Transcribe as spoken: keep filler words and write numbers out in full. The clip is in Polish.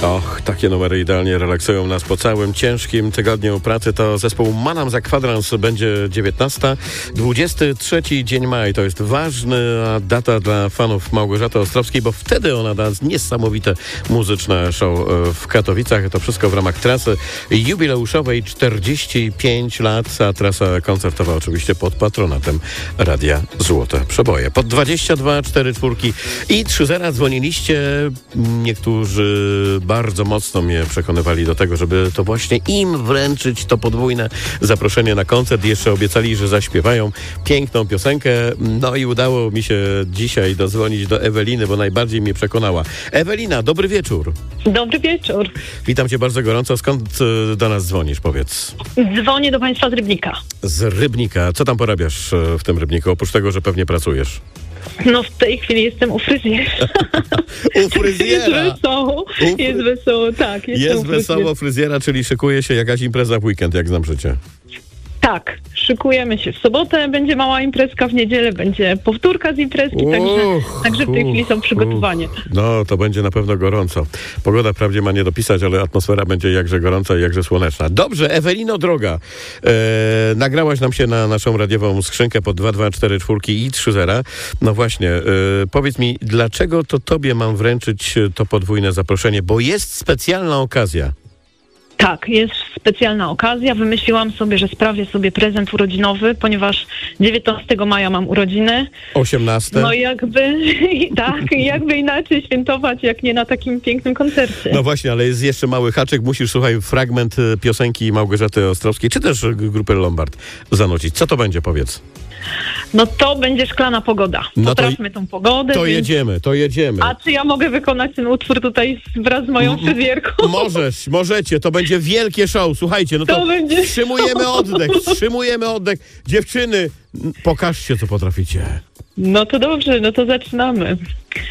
Och, takie numery idealnie relaksują nas po całym ciężkim tygodniu pracy. To zespół Manam za kwadrans, będzie dziewiętnasta. dwudziesty trzeci dzień maja to jest ważna data dla fanów Małgorzaty Ostrowskiej, bo wtedy ona da niesamowite muzyczne show w Katowicach. To wszystko w ramach trasy jubileuszowej czterdzieści pięć lat, a trasa koncertowa oczywiście pod patronatem Radia Złote Przeboje. Pod dwadzieścia dwa cztery czwórki i trzy zera dzwoniliście. Niektórzy bardzo mocno mnie przekonywali do tego, żeby to właśnie im wręczyć to podwójne zaproszenie na koncert. Jeszcze obiecali, że zaśpiewają piękną piosenkę. No i udało mi się dzisiaj dodzwonić do Eweliny, bo najbardziej mnie przekonała. Ewelina, dobry wieczór. Dobry wieczór. Witam cię bardzo gorąco. Skąd do nas dzwonisz, powiedz? Dzwonię do państwa z Rybnika. Z Rybnika. Co tam porabiasz w tym Rybniku, oprócz tego, że pewnie pracujesz? No w tej chwili jestem u fryzjera. U fryzjera? Jest wesoło, u... jest wesoło, tak. Jest wesoło fryzjera, czyli szykuje się jakaś impreza w weekend, jak znam życie. Tak, szykujemy się w sobotę, będzie mała imprezka, w niedzielę będzie powtórka z imprezki, uch, także, także w tej chwili są przygotowania. No, to będzie na pewno gorąco. Pogoda wprawdzie ma nie dopisać, ale atmosfera będzie jakże gorąca i jakże słoneczna. Dobrze, Ewelino droga, e, nagrałaś nam się na naszą radiową skrzynkę pod dwa dwa cztery czwórki i trzy zera. No właśnie, e, powiedz mi, dlaczego to tobie mam wręczyć to podwójne zaproszenie? Bo jest specjalna okazja. Tak, jest specjalna okazja. Wymyśliłam sobie, że sprawię sobie prezent urodzinowy, ponieważ dziewiętnastego maja mam urodziny. osiemnastego No jakby, tak, jakby inaczej świętować, jak nie na takim pięknym koncercie. No właśnie, ale jest jeszcze mały haczyk. Musisz, słuchaj, fragment piosenki Małgorzaty Ostrowskiej, czy też grupy Lombard zanucić. Co to będzie, powiedz? No to będzie Szklana Pogoda. No Poprawmy tą pogodę. To więc... jedziemy, to jedziemy. A czy ja mogę wykonać ten utwór tutaj wraz z moją fryzjerką? Możesz, możecie. To będzie wielkie show. Słuchajcie, no to, to będzie wstrzymujemy show. oddech, wstrzymujemy oddech. Dziewczyny, pokażcie, co potraficie. No to dobrze, no to zaczynamy.